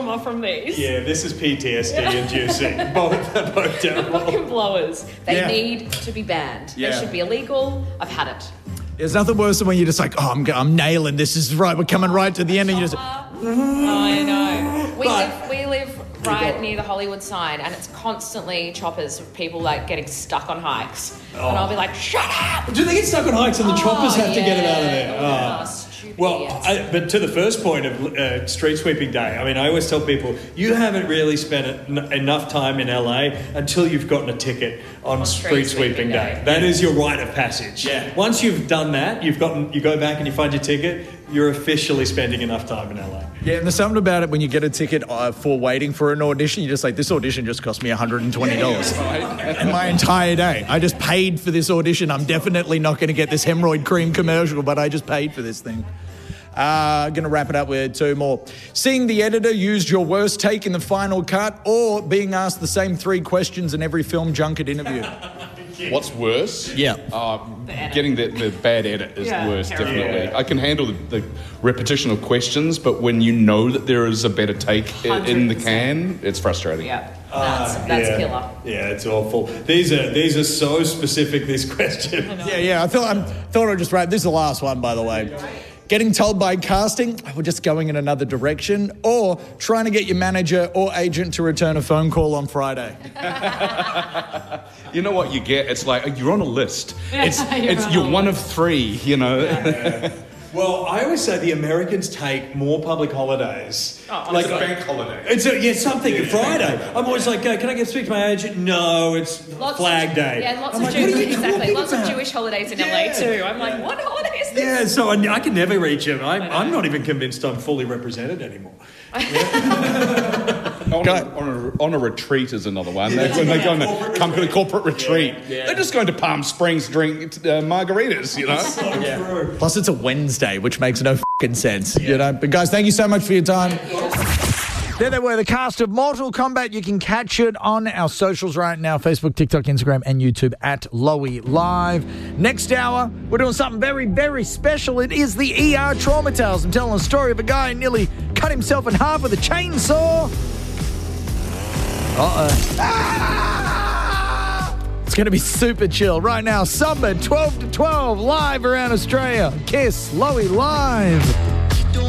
trauma from these. Yeah, this is PTSD inducing. Both terrible. Fucking blowers. They Yeah. need to be banned. Yeah. They should be illegal. I've had it. There's nothing worse than when you're just like, oh, I'm nailing this. Is right. We're coming right to the end, and you just. I know. We live right near the Hollywood sign, and it's constantly choppers of people like getting stuck on hikes. And I'll be like, shut up! Do they get stuck on hikes and the choppers have to get them out of there? Oh, Oh. stupid Well, idiots. but to the first point of street sweeping day, I mean, I always tell people, you haven't really spent enough time in LA until you've gotten a ticket on street sweeping day. That is your rite of passage. Yeah. Once you've done that, you go back and you find your ticket, you're officially spending enough time in LA. Yeah, and there's something about it when you get a ticket for waiting for an audition, you're just like, this audition just cost me $120 in my entire day. I just paid for this audition. I'm definitely not going to get this hemorrhoid cream commercial, but I just paid for this thing. Going to wrap it up with two more. Seeing the editor used your worst take in the final cut, or being asked the same 3 questions in every film junket interview. What's worse? Yeah. Getting the bad edit is Yeah, the worst, terrible. definitely. Yeah. I can handle the repetition of questions, but when you know that there is a better take in the 100%. can, it's frustrating. Yeah, that's killer. Yeah, it's awful. These are so specific, these questions. Yeah. I thought I'd just wrap. This is the last one, by the way. Getting told by casting, we're just going in another direction, or trying to get your manager or agent to return a phone call on Friday. You know what you get? It's like, you're on a list. You're You're one of 3, you know. Well, I always say the Americans take more public holidays. Like a bank holiday. It's something. Friday. I'm always like, can I get to speak to my agent? No, it's Flag Day. Yeah, lots I'm of like, what are you exactly. talking Lots about? of Jewish holidays in LA too. I'm like, what holiday is this? Yeah, so I can never reach him. I'm not even convinced I'm fully represented anymore. On a retreat is another one. When they go on a company corporate retreat, they're just going to Palm Springs to drink margaritas, you know. True. Plus, it's a Wednesday, which makes no fucking sense, you know. But guys, thank you so much for your time. There they were, the cast of Mortal Kombat. You can catch it on our socials right now, Facebook, TikTok, Instagram, and YouTube at Lowy Live. Next hour, we're doing something very, very special. It is the ER Trauma Tales. I'm telling a story of a guy who nearly cut himself in half with a chainsaw. It's going to be super chill. Right now, Summer 12 to 12, live around Australia. Kiss, Lowy Live.